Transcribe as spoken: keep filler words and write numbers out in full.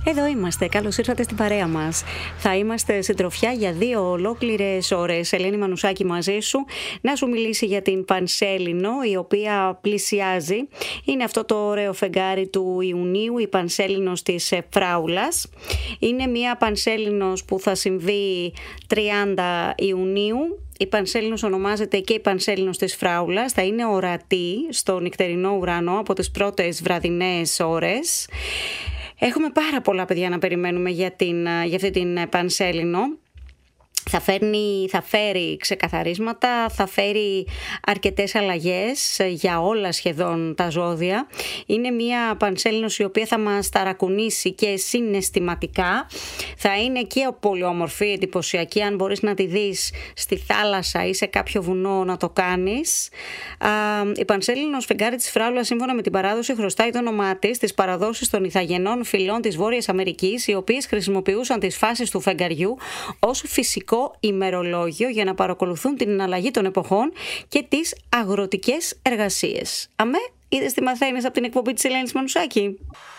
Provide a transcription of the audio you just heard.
Εδώ είμαστε. Καλώς ήρθατε στην παρέα μας. Θα είμαστε συντροφιά για δύο ολόκληρες ώρες. Ελένη Μανουσάκη μαζί σου, να σου μιλήσει για την Πανσέλινο, η οποία πλησιάζει. Είναι αυτό το ωραίο φεγγάρι του Ιουνίου, η Πανσέλινος της Φράουλας. Είναι μια Πανσέλινος που θα συμβεί τριάντα Ιουνίου. Η Πανσέλινος ονομάζεται και η Πανσέλινος της Φράουλας. Θα είναι ορατή στο νυχτερινό ουρανό από τις πρώτες βραδινές ώρες. Έχουμε πάρα πολλά, παιδιά, να περιμένουμε για, την, για αυτή την Πανσέλινο. Θα, φέρνει, θα φέρει ξεκαθαρίσματα, θα φέρει αρκετές αλλαγές για όλα σχεδόν τα ζώδια. Είναι μια Πανσέλινος η οποία θα μας ταρακουνήσει και συναισθηματικά. Θα είναι και πολύ όμορφη, εντυπωσιακή, αν μπορείς να τη δεις στη θάλασσα ή σε κάποιο βουνό να το κάνεις. Η Πανσέλινος φεγγάρι της Φράουλας, σύμφωνα με την παράδοση, χρωστάει το όνομά της στις παραδόσεις των Ιθαγενών φυλών της Βόρειας Αμερικής, οι οποίες χρησιμοποιούσαν τις φάσεις του φεγγαριού ως φυσικό ημερολόγιο για να παρακολουθούν την αλλαγή των εποχών και τις αγροτικές εργασίες. Αμέ, είδες τι μαθαίνεις από την εκπομπή της Ελένης Μανουσάκη?